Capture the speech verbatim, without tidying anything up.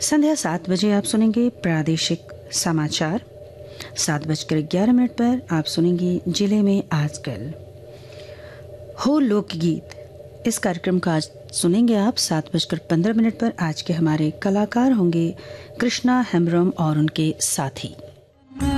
संध्या सात बजे आप सुनेंगे प्रादेशिक समाचार। सात बजकर ग्यारह मिनट पर आप सुनेंगे जिले में आजकल। हो लोकगीत इस कार्यक्रम का आज सुनेंगे आप सात बजकर पंद्रह मिनट पर। आज के हमारे कलाकार होंगे कृष्णा हेम्ब्रम और उनके साथी।